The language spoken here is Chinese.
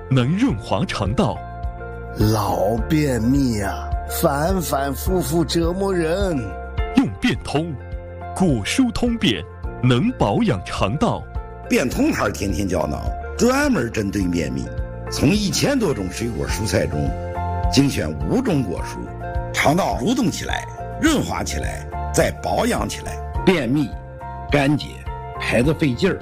能润滑肠道。 老便秘啊，反反复复折磨人。 用变通，果蔬通便，能保养肠道。 变通牌天天胶囊专门针对便秘，从1000多种水果蔬菜中精选5种果蔬，肠道蠕动起来，润滑起来，再保养起来。便秘、干结、排得费劲儿，